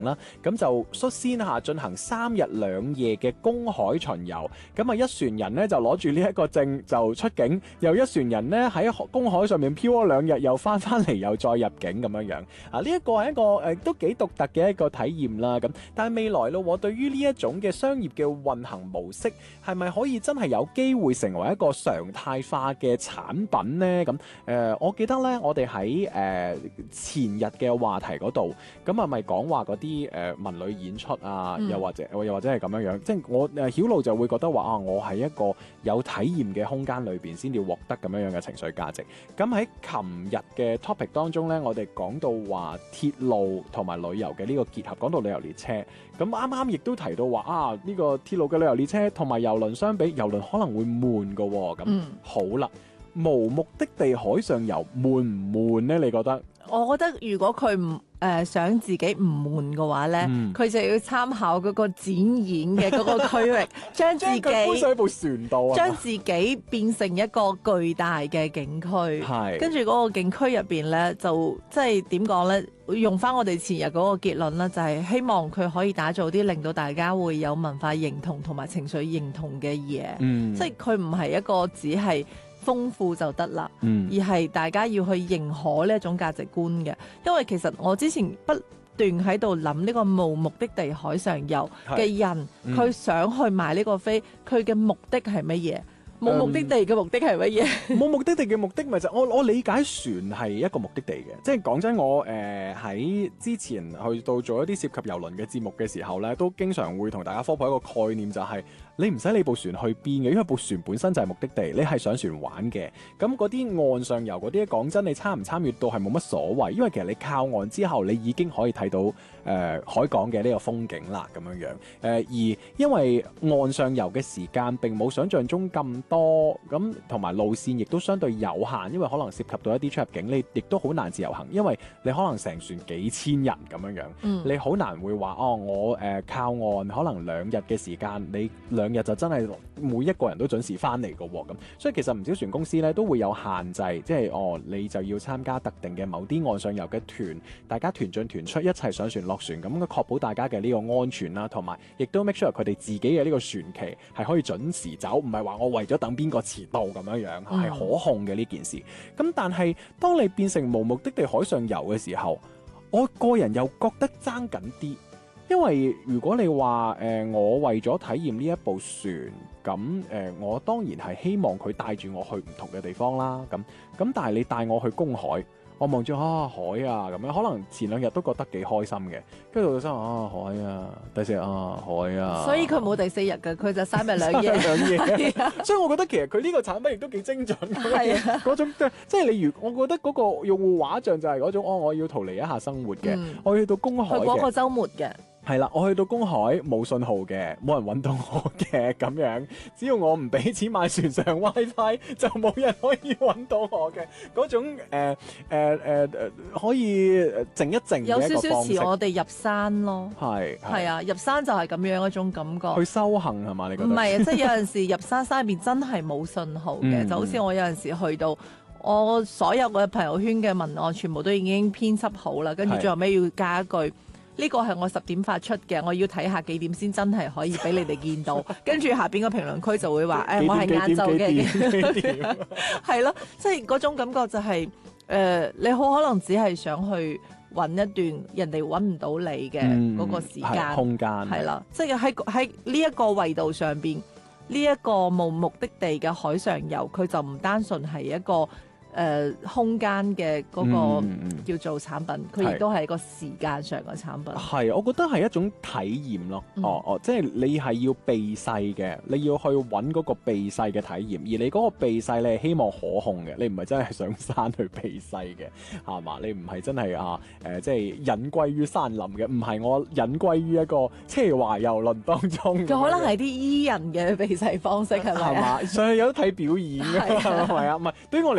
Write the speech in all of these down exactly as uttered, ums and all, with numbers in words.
啦，咁就率先下進行三日兩夜嘅公海巡遊，咁啊一船人呢就攞住呢一個證就出境，又一船人呢喺公海上面漂咗兩日，又翻翻嚟又再入境咁樣樣。啊，呢、這個、一個係一個誒都幾獨特嘅一個體驗啦。咁但係未來咯，對於呢一種嘅商業嘅運行模式，係咪可以真係有機會成為一個常態化嘅產品呢？咁誒、呃，我記得呢，我哋喺誒前日嘅話題嗰度，咁係咪講話嗰啲？啲誒文旅演出啊，又或者又或者係咁樣樣，即係我誒曉露就會覺得話啊，我係一個有體驗嘅空間裏邊先至獲得咁樣樣嘅情緒價值。咁喺琴日嘅 topic 當中呢，我哋講到話鐵路同埋旅遊嘅呢個結合，講到旅遊列車，咁啱啱亦都提到話啊，呢個鐵路嘅旅遊列車同埋郵輪相比，郵輪可能會悶㗎喎。咁、嗯、好啦，無目的地海上遊悶唔悶呢？你覺得？ 我覺得如果佢唔誒想自己唔悶嘅話咧，佢、嗯、就要參考嗰個展演嘅嗰個區域，將自己搬上一部船度啊， 將自己變成一個巨大嘅景區。係，跟住嗰個景區入邊咧，就即係點講咧？用翻我哋前日嗰個結論啦，就係、是、希望佢可以打造啲令到大家會有文化認同同埋情緒認同嘅嘢。嗯，即係佢唔係一個只係豐富就得啦，嗯、而係大家要去認可呢一種價值觀嘅。因為其實我之前不斷喺度諗呢個無目的地海上遊嘅人，佢、嗯、想去買呢個飛，佢嘅目的係乜嘢？冇目的地嘅目的係乜嘢？冇、 嗯、目的地嘅目的咪就係、我我理解船係一個目的地嘅，即係講真，我誒喺、呃、之前去到做一啲涉及郵輪嘅節目嘅時候咧，都經常會同大家科普一個概念，就係、是。你唔使理部船去邊嘅，因為部船本身就係目的地，你係上船玩嘅。咁嗰啲岸上遊嗰啲，講真，你參唔參與到係冇乜所謂，因為其實你靠岸之後，你已經可以睇到誒、呃、海港嘅呢個風景啦，咁樣樣。誒、呃、而因為岸上遊嘅時間並冇想像中咁多，咁同埋路線亦都相對有限，因為可能涉及到一啲出入境，你亦都好難自由行，因為你可能成船幾千人咁樣樣，嗯、你好難會話哦，我誒、呃、靠岸可能兩日嘅時間，你兩日就真係每一個人都準時翻嚟嘅喎，咁所以其實唔少船公司咧都會有限制，即係哦，你就要參加特定嘅某啲岸上遊嘅團，大家團進團出一齊上船落船，咁嘅確保大家嘅呢個安全啦，同埋亦都 make sure 佢哋自己嘅呢個船期係可以準時走，唔係話我為咗等邊個遲到咁樣樣，係可控嘅呢件事。咁但係當你變成無目的地海上遊嘅時候，我個人又覺得爭緊啲。因為如果你話誒、呃，我為咗體驗呢一部船，咁誒、呃，我當然係希望佢帶住我去唔同嘅地方啦。咁咁，但係你帶我去公海，我望住啊海啊咁樣，可能前兩日都覺得幾開心嘅，跟住到心啊海啊，第四日啊海啊， 所以佢冇第四日嘅，佢就三日兩夜。 兩夜，所以我覺得其實佢呢個產品亦都幾精準嘅，係啊，嗰種即係你如，我覺得嗰個用戶畫像就係嗰種，哦，我要逃離一下生活嘅，嗯、我要到公海嘅， 去嗰個週末嘅。 係啦，我去到公海冇信號嘅，冇人揾到我嘅咁樣，只要我唔俾錢買船上 WiFi， 就冇人可以揾到我嘅嗰種誒誒誒誒，可以靜一靜嘅一個方式。有少少似我哋入山咯，係係啊，入山就係咁樣一種感覺。去修行係嘛？你覺得？唔係啊，即係有陣時入山山入邊真係冇信號嘅，嗯、就好似我有陣時去到。我所有嘅朋友圈嘅文案全部都已經編輯好啦，跟住最後尾要加一句。呢個係我十點發出嘅，我要睇下幾點先真係可以俾你哋見到。跟住下邊個評論區就會話：誒、哎，我係晏晝嘅，係咯，即係嗰種感覺就係、是、誒、呃，你好可能只係想去揾一段人哋揾唔到你嘅嗰個時間、嗯、空間，係啦，即係喺喺呢一個維度上邊，呢、這、一個無目的地嘅海上遊，佢就唔單純係一個。誒、呃、空間嘅嗰個叫做產品，佢亦、嗯、都係一個時間上嘅產品。係，我覺得係一種體驗咯。嗯、哦哦，即係你係要避世嘅，你要去揾嗰個避世嘅體驗，而你嗰個避世你係希望可控嘅，你唔係真係上山去避世嘅，係嘛？你唔係真係啊誒、呃，即係隱歸於山林嘅，唔係我隱歸於一個奢華遊輪當中。佢可能係啲醫人嘅避世方式係咪？係嘛？上去有得睇表演㗎，係咪啊？唔係對於我嚟講都唔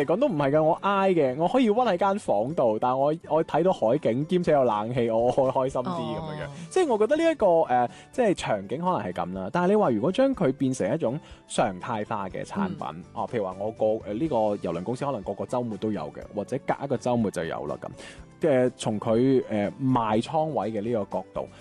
係㗎，我挨嘅，我可以屈喺間房度，但係我我睇到海景兼且有冷氣，我開開心啲咁樣樣。即係我覺得呢、這、一個誒、呃，即係場景可能係咁啦。但係你話如果將佢變成一種常態化嘅產品，嗯、哦，譬如話我個誒呢、呃這個郵輪公司可能個個週末都有嘅，或者隔一個週末就有啦咁。嘅從佢誒賣倉位嘅呢個角度，